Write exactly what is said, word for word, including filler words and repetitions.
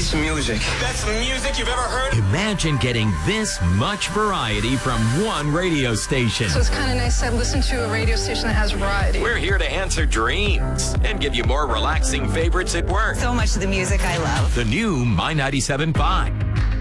It's music. Best music you've ever heard? Imagine getting this much variety from one radio station. So it's kind of nice to listen to a radio station that has variety. We're here to answer dreams and give you more relaxing favorites at work. So much of the music I love. The new My ninety-seven point five.